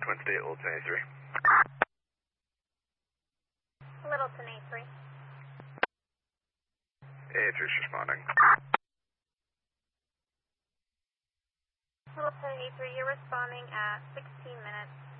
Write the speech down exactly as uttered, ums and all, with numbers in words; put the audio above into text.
Twin State, Littleton A three. Littleton A three. A three's responding. Littleton A three, you're responding at sixteen minutes.